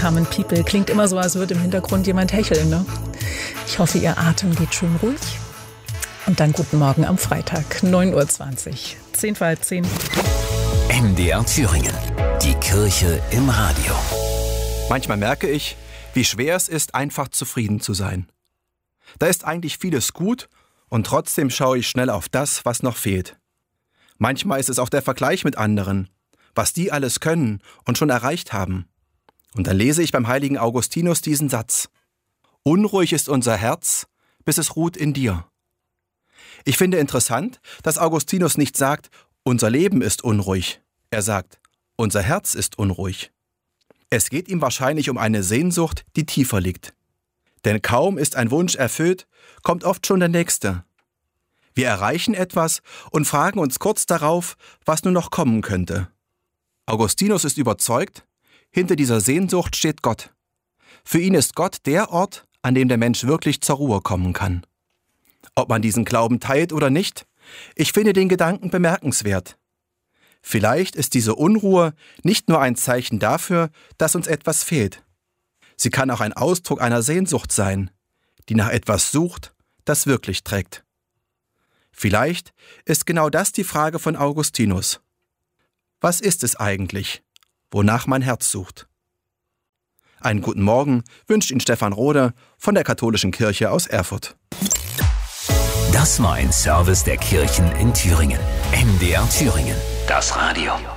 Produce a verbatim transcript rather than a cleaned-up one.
Common People. Klingt immer so, als würde im Hintergrund jemand hecheln, ne? Ich hoffe, Ihr Atem geht schön ruhig. Und dann guten Morgen am Freitag, neun Uhr zwanzig, zehn vor halb zehn. M D R Thüringen, die Kirche im Radio. Manchmal merke ich, wie schwer es ist, einfach zufrieden zu sein. Da ist eigentlich vieles gut und trotzdem schaue ich schnell auf das, was noch fehlt. Manchmal ist es auch der Vergleich mit anderen, was die alles können und schon erreicht haben. Und dann lese ich beim heiligen Augustinus diesen Satz: Unruhig ist unser Herz, bis es ruht in dir. Ich finde interessant, dass Augustinus nicht sagt, unser Leben ist unruhig. Er sagt, unser Herz ist unruhig. Es geht ihm wahrscheinlich um eine Sehnsucht, die tiefer liegt. Denn kaum ist ein Wunsch erfüllt, kommt oft schon der nächste. Wir erreichen etwas und fragen uns kurz darauf, was nur noch kommen könnte. Augustinus ist überzeugt, hinter dieser Sehnsucht steht Gott. Für ihn ist Gott der Ort, an dem der Mensch wirklich zur Ruhe kommen kann. Ob man diesen Glauben teilt oder nicht, ich finde den Gedanken bemerkenswert. Vielleicht ist diese Unruhe nicht nur ein Zeichen dafür, dass uns etwas fehlt. Sie kann auch ein Ausdruck einer Sehnsucht sein, die nach etwas sucht, das wirklich trägt. Vielleicht ist genau das die Frage von Augustinus. Was ist es eigentlich, wonach mein Herz sucht? Einen guten Morgen wünscht Ihnen Stefan Rode von der Katholischen Kirche aus Erfurt. Das war ein Service der Kirchen in Thüringen. M D R Thüringen, das Radio.